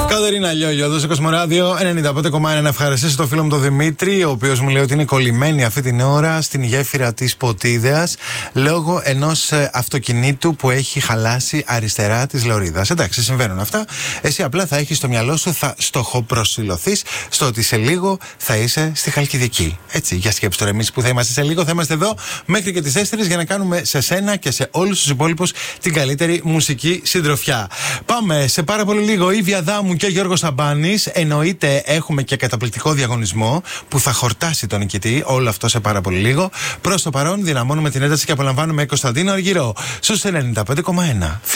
Κατερίνα Λιόγιο, εδώ στο Κοσμοράδιο 95,1. Να ευχαριστήσω τον φίλο μου τον Δημήτρη, ο οποίος μου λέει ότι είναι κολλημένη αυτή την ώρα στην γέφυρα της Ποτίδεας λόγω ενός αυτοκινήτου που έχει χαλάσει αριστερά της λωρίδας. Εντάξει, συμβαίνουν αυτά. Εσύ απλά θα έχεις στο μυαλό σου, θα στοχοπροσιλωθείς στο ότι σε λίγο θα είσαι στη Χαλκιδική. Έτσι, για σκέψου τώρα, εμείς που θα είμαστε σε λίγο, θα είμαστε εδώ μέχρι και τις 4 για να κάνουμε σε σένα και σε όλους τους υπόλοιπους την καλύτερη μουσική συντροφιά. Πάμε σε πάρα πολύ λίγο. Η Ήβια Δάμου και ο Γιώργος Σαμπάνης. Εννοείται έχουμε και καταπληκτικό διαγωνισμό που θα χορτάσει τον νικητή. Όλο αυτό σε πάρα πολύ λίγο. Προς το παρόν δυναμώνουμε την ένταση και απολαμβάνουμε Κωνσταντίνο Αργυρό στους 95,1.